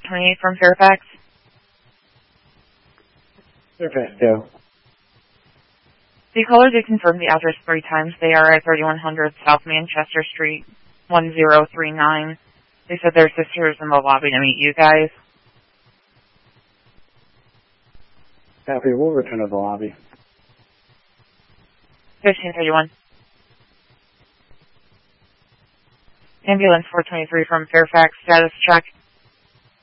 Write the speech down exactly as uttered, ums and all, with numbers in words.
twenty-eight from Fairfax. Fairfax, Joe. The caller did confirm the address three times. They are at thirty-one hundred South Manchester Street, one zero three nine. They said their sister is in the lobby to meet you guys. Copy, we'll return to the lobby. fifteen thirty-one. Ambulance four twenty-three from Fairfax, status check.